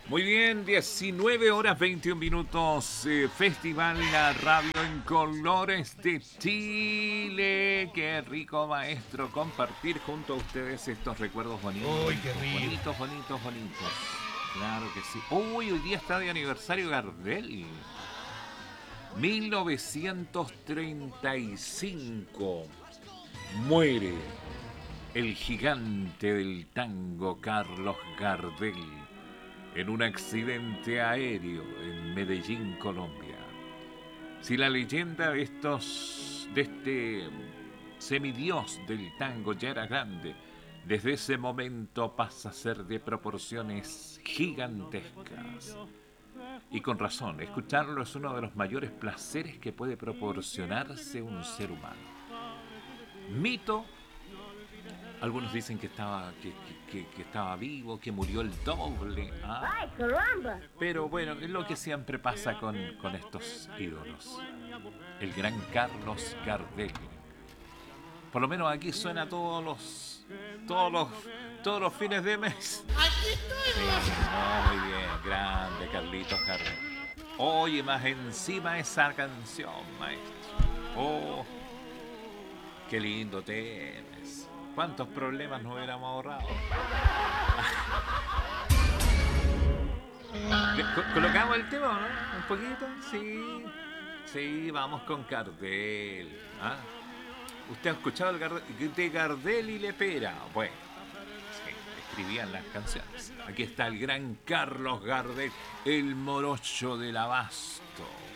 Muy bien, 19 horas 21 minutos. Festival La Radio en Colores de Chile. Qué rico, maestro, compartir junto a ustedes estos recuerdos bonitos. ¡Uy, qué rico! Bonitos, bonitos, bonitos. Claro que sí. Uy, hoy día está de aniversario Gardel. 1935 muere el gigante del tango Carlos Gardel en un accidente aéreo en Medellín, Colombia. Si la leyenda de este semidios del tango ya era grande, desde ese momento pasa a ser de proporciones gigantescas. Y con razón, escucharlo es uno de los mayores placeres que puede proporcionarse un ser humano. Mito. Algunos dicen que estaba vivo, que murió el doble. ¿Ah? ¡Ay, caramba! Pero bueno, es lo que siempre pasa con estos ídolos. El gran Carlos Gardel. Por lo menos aquí suena todos los fines de mes. ¡Aquí estoy! Sí, no, muy bien, grande Carlitos Gardel. Oye, más encima esa canción, maestro. Oh, qué lindo temas. ¿Cuántos problemas nos hubiéramos ahorrado? ¿Colocamos el tema, no? ¿Un poquito? Sí. Sí, vamos con Gardel. ¿Ah? ¿Usted ha escuchado de Gardel y Lepera? Bueno, sí, escribían las canciones. Aquí está el gran Carlos Gardel, el morocho del abasto.